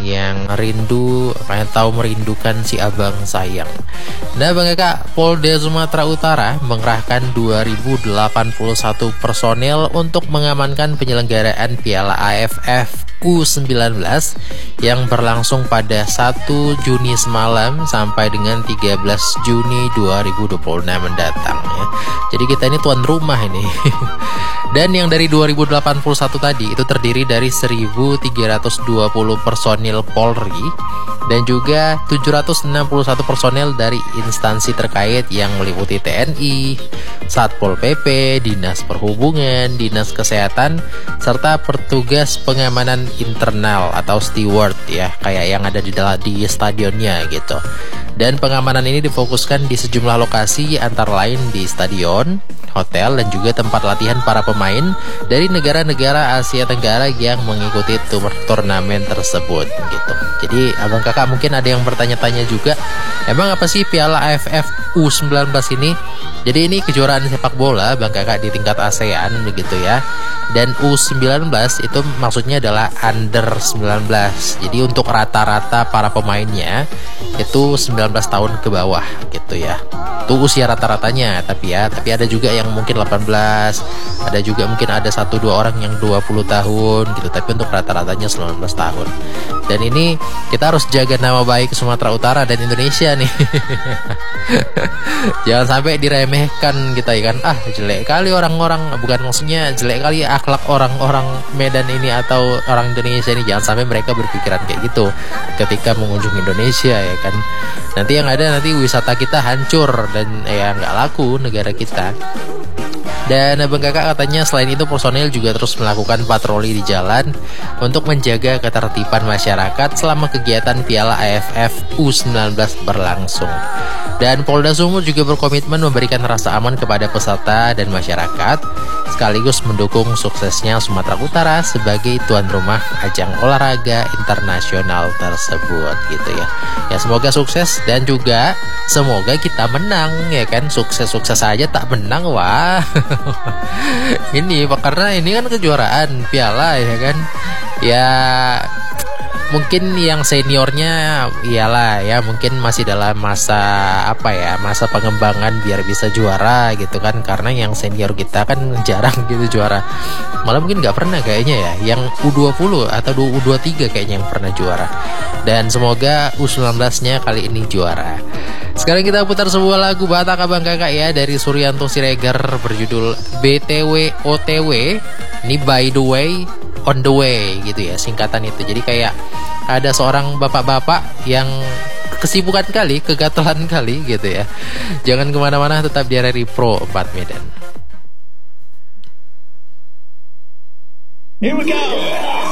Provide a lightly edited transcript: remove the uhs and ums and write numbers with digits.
yang rindu, pengen tahu merindukan si abang sayang. Nah Bang Kakak, Polda Sumatera Utara mengerahkan 2081 personel untuk mengamankan penyelenggaraan Piala AFF U19 yang berlangsung pada 1 Juni semalam sampai dengan 13 Juni 2026 mendatang ya. Jadi kita ini tuan rumah ini. Dan yang dari 2081 tadi itu terdiri dari 1320 personil Polri dan juga 761 personel dari instansi terkait yang meliputi TNI, Satpol PP, Dinas Perhubungan, Dinas Kesehatan, serta petugas pengamanan internal atau steward ya, kayak yang ada di stadionnya gitu. Dan pengamanan ini difokuskan di sejumlah lokasi antara lain di stadion, hotel, dan juga tempat latihan para pemain dari negara-negara Asia Tenggara yang mengikuti turnamen tersebut gitu. Jadi abang kakak mungkin ada yang bertanya-tanya juga, emang apa sih Piala AFF U19 ini? Jadi ini kejuaraan sepak bola bang kakak di tingkat ASEAN begitu ya. Dan U19 itu maksudnya adalah under 19. Jadi untuk rata-rata para pemainnya itu 19 tahun ke bawah gitu ya. Itu usia rata-ratanya, tapi ada juga yang mungkin 18, ada juga mungkin ada 1-2 orang yang 20 tahun gitu, tapi untuk rata-ratanya 19 tahun. Dan ini kita harus jaga nama baik Sumatera Utara dan Indonesia nih. Jangan sampai diremehkan kita ya kan. Jelek kali orang-orang, bukan maksudnya jelek kali akhlak orang-orang Medan ini atau orang Indonesia ini. Jangan sampai mereka berpikiran kayak gitu ketika mengunjungi Indonesia ya kan. Nanti yang ada wisata kita hancur dan ya nggak laku negara kita. Dan abang kakak katanya selain itu personel juga terus melakukan patroli di jalan untuk menjaga ketertiban masyarakat selama kegiatan Piala AFF U19 berlangsung. Dan Polda Sumut juga berkomitmen memberikan rasa aman kepada peserta dan masyarakat, sekaligus mendukung suksesnya Sumatera Utara sebagai tuan rumah ajang olahraga internasional tersebut gitu ya. Ya semoga sukses dan juga semoga kita menang ya kan. Sukses-sukses aja tak menang, wah. Ini karena ini kan kejuaraan piala ya kan. Ya mungkin yang seniornya iyalah ya, mungkin masih dalam masa masa pengembangan biar bisa juara gitu kan, karena yang senior kita kan jarang gitu juara, malah mungkin nggak pernah kayaknya ya, yang U20 atau U23 kayaknya yang pernah juara. Dan semoga U19-nya kali ini juara. Sekarang kita putar sebuah lagu Batak abang kakak ya, dari Suryanto Siregar berjudul BTW OTW. Ini by the way, on the way gitu ya, singkatan itu. Jadi kayak ada seorang bapak-bapak yang kesibukan kali, kegatelan kali gitu ya. Jangan kemana-mana, tetap di RRI Pro 4 Medan. Here we go.